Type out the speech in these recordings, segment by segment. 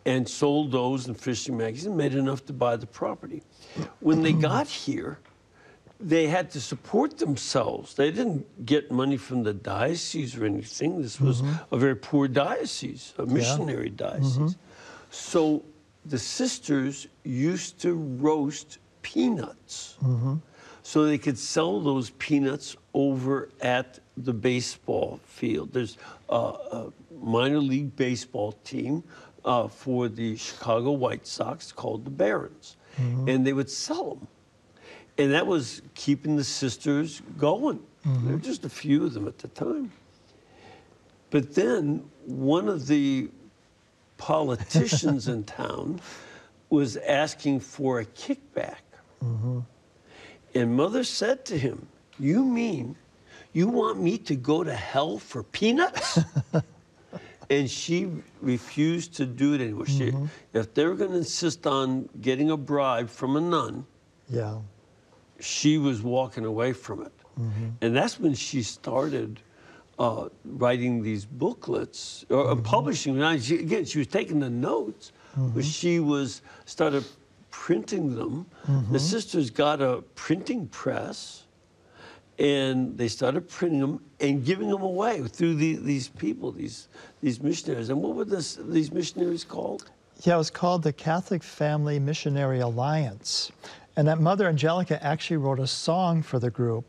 and sold those in fishing magazines, made enough to buy the property. When they got here, they had to support themselves. They didn't get money from the diocese or anything. This was a very poor diocese, a missionary diocese. So the sisters used to roast peanuts so they could sell those peanuts over at the baseball field. There's a minor league baseball team for the Chicago White Sox called the Barons, and they would sell them. And that was keeping the sisters going. There were just a few of them at the time. But then one of the politicians in town was asking for a kickback. And Mother said to him, "You mean you want me to go to hell for peanuts?" And she refused to do it anymore. If they were going to insist on getting a bribe from a nun, she was walking away from it. And that's when she started writing these booklets, or publishing. Now, again, she was taking the notes, but she started printing them. The sisters got a printing press, and they started printing them and giving them away through these people, these missionaries. And what were these missionaries called? Yeah, it was called the Catholic Family Missionary Alliance. And that Mother Angelica actually wrote a song for the group.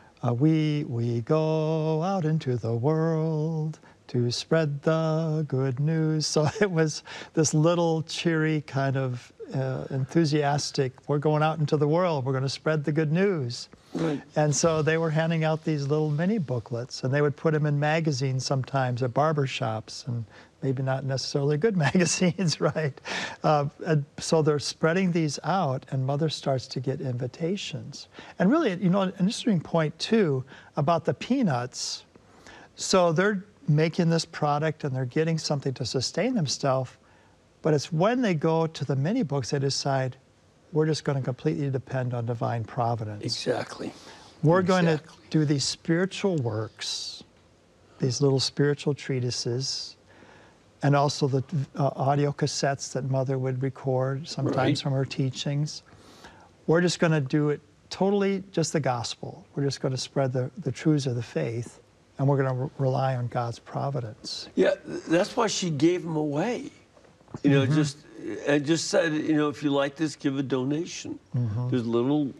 We go out into the world to spread the good news. So it was this little cheery kind of enthusiastic, we're going out into the world, we're going to spread the good news. Right. And so they were handing out these little mini booklets, and they would put them in magazines sometimes at barber shops, and maybe not necessarily good magazines, right? And so they're spreading these out, and Mother starts to get invitations. And really, you know, an interesting point too about the peanuts. So they're making this product and they're getting something to sustain themselves, but it's when they go to the mini books they decide, we're just going to completely depend on divine providence. Exactly. We're going to do these spiritual works, these little spiritual treatises, and also the audio cassettes that Mother would record, sometimes from her teachings. We're just going to do it totally just the gospel. We're just going to spread the truths of the faith, and we're going to rely on God's providence. Yeah, that's why she gave them away. You know, I just said, you know, if you like this, give a donation. There's a little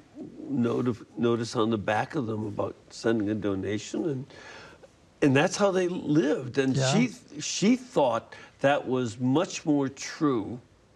notice on the back of them about sending a donation, and that's how they lived. And she thought that was much more true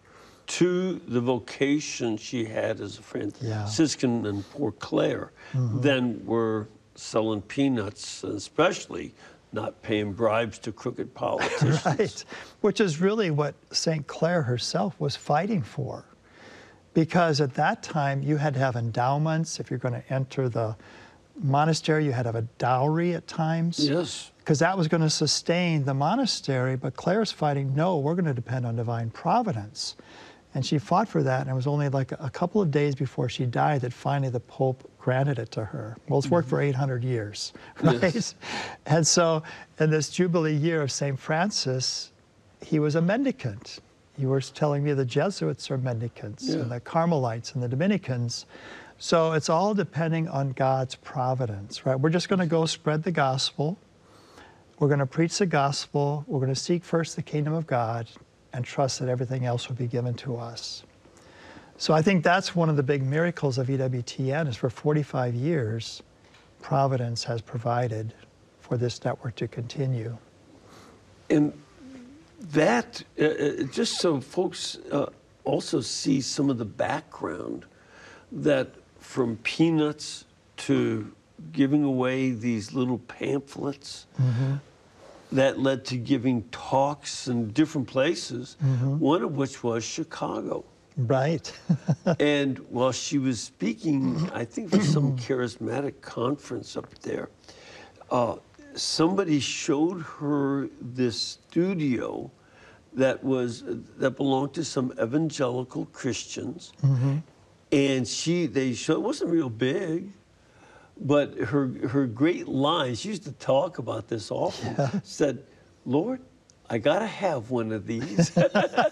to the vocation she had as a Franciscan and poor Clare than were selling peanuts, especially not paying bribes to crooked politicians. Right, which is really what St. Clare herself was fighting for. Because at that time, you had to have endowments. If you're going to enter the monastery, you had to have a dowry at times. Yes. Because that was going to sustain the monastery, but Clare's fighting, no, we're going to depend on divine providence. And she fought for that, and it was only like a couple of days before she died that finally the Pope granted it to her. Well, it's worked for 800 years, right? Yes. And so in this Jubilee year of St. Francis, he was a mendicant. You were telling me the Jesuits are mendicants, and the Carmelites and the Dominicans. So it's all depending on God's providence, right? We're just going to go spread the gospel. We're going to preach the gospel. We're going to seek first the kingdom of God and trust that everything else will be given to us. So I think that's one of the big miracles of EWTN is for 45 years, Providence has provided for this network to continue. And that, just so folks also see some of the background, that from peanuts to giving away these little pamphlets, that led to giving talks in different places, one of which was Chicago. Right. And while she was speaking, I think for some charismatic conference up there, somebody showed her this studio that belonged to some evangelical Christians, and they showed it wasn't real big. But her great line, she used to talk about this often, said, "Lord, I got to have one of these."